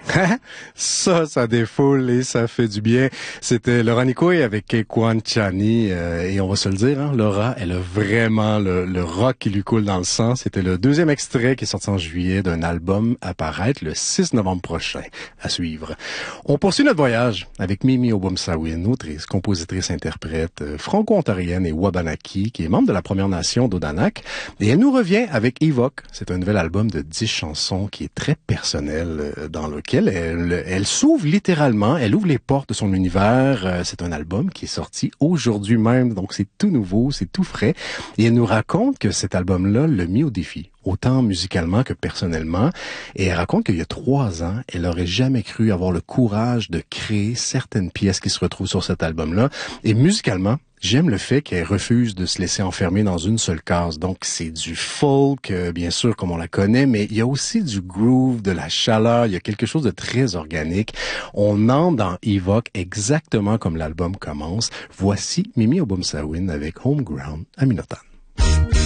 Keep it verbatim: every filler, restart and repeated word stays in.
Ça, ça défoule et ça fait du bien. C'était Laura Nicoué avec Kekwan Chani. Euh, et on va se le dire, hein, Laura, elle a vraiment le, le rock qui lui coule dans le sang. C'était le deuxième extrait qui est sorti en juillet d'un album à paraître le six novembre prochain. À suivre. On poursuit notre voyage avec Mimi Obumsawin, autrice, compositrice, interprète euh, franco-ontarienne et wabanaki, qui est membre de la Première Nation d'Odanak. Et elle nous revient avec Evoque. C'est un nouvel album de dix chansons qui est très personnel, euh, dans lequel Elle, elle s'ouvre littéralement, elle ouvre les portes de son univers. C'est un album qui est sorti aujourd'hui même, donc c'est tout nouveau, c'est tout frais. Et elle nous raconte que cet album-là l'a mis au défi, autant musicalement que personnellement. Et elle raconte qu'il y a trois ans, elle n'aurait jamais cru avoir le courage de créer certaines pièces qui se retrouvent sur cet album-là. Et musicalement, j'aime le fait qu'elle refuse de se laisser enfermer dans une seule case. Donc, c'est du folk, euh, bien sûr, comme on la connaît, mais il y a aussi du groove, de la chaleur. Il y a quelque chose de très organique. On entre dans Evoque exactement comme l'album commence. Voici Mimi Obumsawin avec Homeground à Minotan.